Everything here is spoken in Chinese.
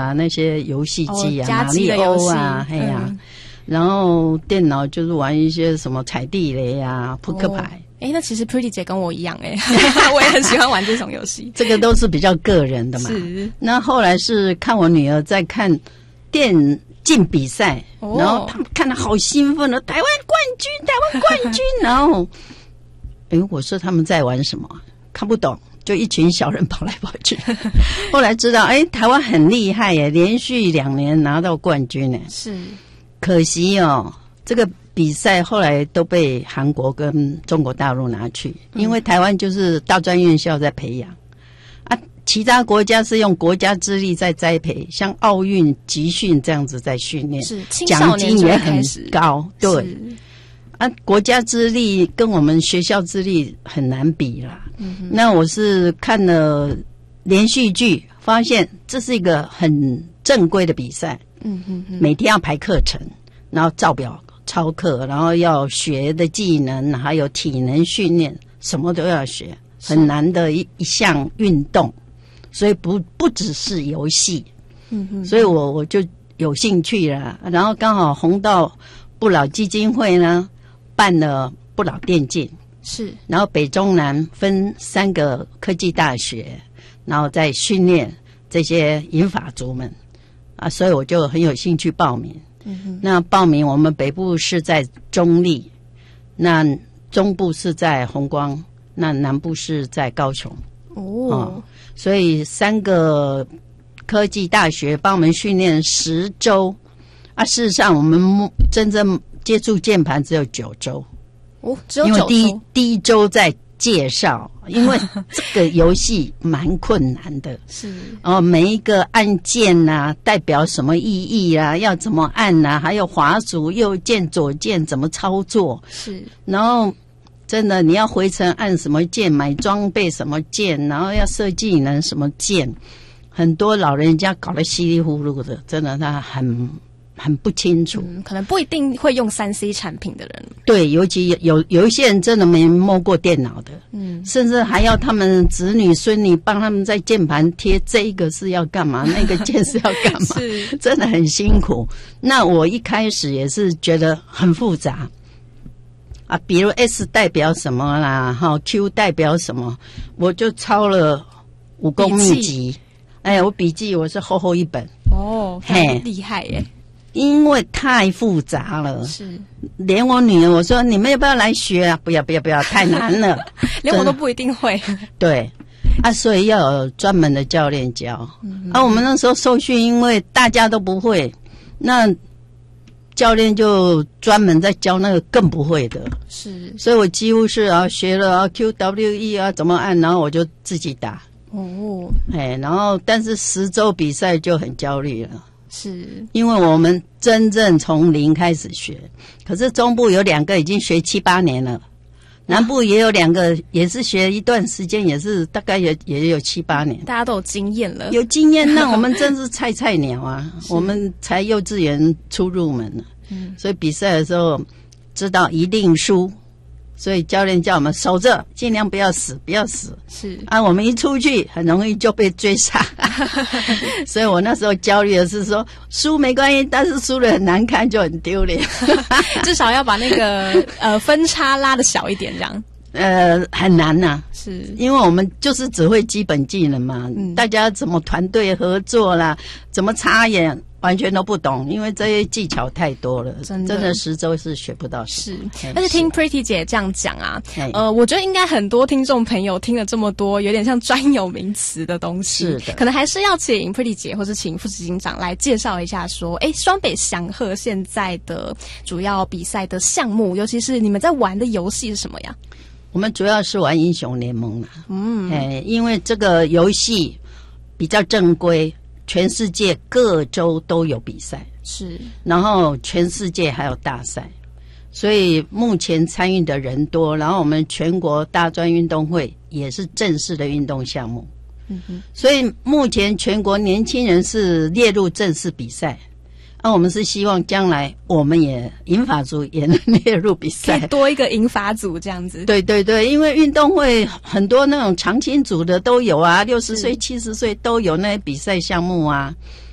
啊，那些游戏机啊， 马里欧啊，嘿呀，然后电脑就是玩一些什么踩地雷啊、扑克牌。 那其实 Pretty 姐跟我一样我也很喜欢玩这种游戏。 这个都是比较个人的嘛。是。那后来是看我女儿在看电竞比赛，然后他们看得好兴奋哦，台湾冠军，台湾冠军。然后，我说他们在玩什么？看不懂，就一群小人跑来跑去。后来知道，台湾很厉害耶，连续2年拿到冠军耶。 是。可惜哦，这个比赛后来都被韩国跟中国大陆拿去，因为台湾就是大专院校在培养啊，其他国家是用国家之力在栽培，像奥运集训这样子在训练， 是奖金也很高，对啊，国家之力跟我们学校之力很难比啦。那我是看了连续剧，发现这是一个很正规的比赛，每天要排课程，然后照表操课，然后要学的技能还有体能训练什么都要学，很难的一项运动，所以不只是游戏。所以我就有兴趣了，然后刚好红道不老基金会呢办了不老电竞，是，然后北中南分3个科技大学，然后再训练这些银发族们啊，所以我就很有兴趣报名。那报名我们北部是在中立，那中部是在弘光，那南部是在高雄。所以3个科技大学帮我们训练10周啊。事实上我们真正接触键盘只有9周。 只有9周。 因为第一周在介绍，因为这个游戏蛮困难的。是。每一个按键啊代表什么意义啊，要怎么按啊，还有滑鼠右键左键怎么操作。是。然后真的你要回程按什么键，买装备什么键，然后要设技能什么键，很多老人家搞得稀里糊涂的，真的他很不清楚。 可能不一定会用3C 产品的人。对， 尤其有一些人真的没摸过电脑的，甚至还要他们子女孙女帮他们在键盘贴这一个是要干嘛，那个键是要干嘛，是真的很辛苦。那我一开始也是觉得很复杂啊，比如 S 代表什么啦，Q 代表什么，我就抄了武功秘籍。我笔记我是厚厚一本。 很厉害耶。 因为太复杂了，是连我女儿我说你们要不要来学啊？不要，太难了， 连我都不一定会。 对啊，所以要有专门的教练教。我们那时候受训，因为大家都不会，那教练就专门在教那个更不会的。是，所以我几乎是学了QWE 怎么按，然后我就自己打。然后但是10周比赛就很焦虑了。是，因为我们真正从零开始学，可是中部有2个已经学7、8年了，南部也有2个也是学一段时间，也是大概也有7、8年， 大家都有经验了。 有经验，那我们真是菜鸟啊，我们才幼稚园初入门呢。所以比赛的时候知道一定输，所以教练叫我们守着，尽量不要死。是啊，我们一出去很容易就被追杀。所以我那时候焦虑的是说，输没关系，但是输得很难看就很丢脸。 至少要把那个分差拉得小一点，这样。 很难呐，是因为我们就是只会基本技能嘛，大家怎么团队合作啦，怎么插眼，完全都不懂，因为这些技巧太多了，真的10周是学不到什么。 是，而且听 Pretty 姐这样讲啊，我觉得应该很多听众朋友听了这么多有点像专有名词的东西，是的，可能还是要请 Pretty 姐或是请副执行长来介绍一下说，双北祥鹤现在的主要比赛的项目，尤其是你们在玩的游戏是什么呀？ 我们主要是玩英雄联盟啦，因为这个游戏比较正规，全世界各州都有比赛，是，然后全世界还有大赛，所以目前参与的人多，然后我们全国大专运动会也是正式的运动项目，所以目前全国年轻人是列入正式比赛。我们是希望将来我们也银发族也能列入比赛， 可以多一个银发族这样子。 对，因为运动会很多那种长青组的都有啊，60岁、70岁都有那些比赛项目啊。